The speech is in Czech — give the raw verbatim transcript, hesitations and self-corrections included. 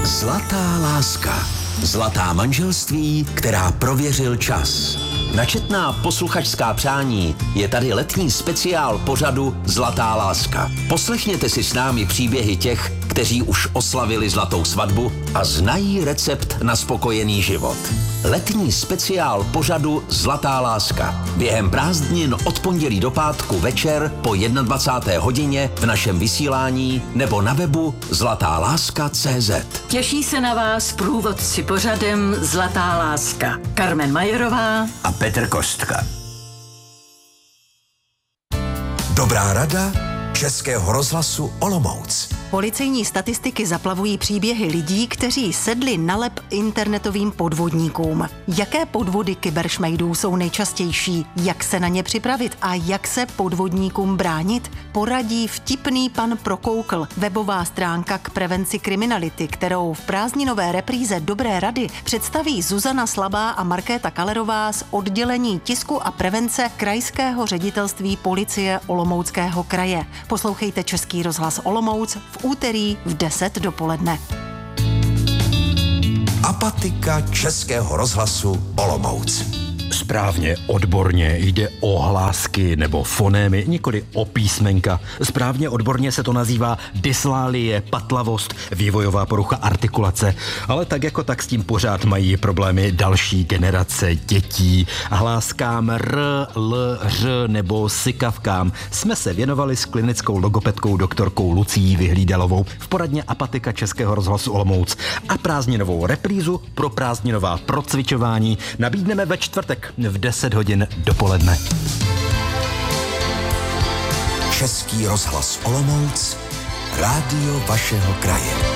Zlatá láska. Zlatá manželství, která prověřil čas. Na četná posluchačská přání je tady letní speciál pořadu Zlatá láska. Poslechněte si s námi příběhy těch, kteří už oslavili zlatou svatbu a znají recept na spokojený život. Letní speciál pořadu Zlatá láska. Během prázdnin od pondělí do pátku večer po dvacáté jedné hodině v našem vysílání nebo na webu zlatá láska tečka cé zet. Těší se na vás průvodci pořadem Zlatá láska. Carmen Majerová a Petr Kostka. Dobrá rada Českého rozhlasu Olomouc. Policejní statistiky zaplavují příběhy lidí, kteří sedli na lep internetovým podvodníkům. Jaké podvody kyberšmejdů jsou nejčastější? Jak se na ně připravit a jak se podvodníkům bránit? Poradí vtipný pan Prokoukl, webová stránka k prevenci kriminality, kterou v prázdninové repríze Dobré rady představí Zuzana Slabá a Markéta Kalerová z oddělení tisku a prevence Krajského ředitelství policie Olomouckého kraje. Poslouchejte Český rozhlas Olomouc v úterý v deset dopoledne. Apatika Českého rozhlasu Olomouc. Správně, odborně jde o hlásky nebo fonémy, nikoli o písmenka. Správně odborně se to nazývá dyslálie, patlavost, vývojová porucha artikulace. Ale tak jako tak s tím pořád mají problémy další generace dětí. Hláskám r, l, ř nebo sykavkám jsme se věnovali s klinickou logopedkou doktorkou Lucií Vyhlídalovou v poradně Apatika Českého rozhlasu Olomouc. A prázdninovou reprízu pro prázdninová procvičování nabídneme ve čtvrtek v deset hodin dopoledne. Český rozhlas Olomouc, rádio vašeho kraje.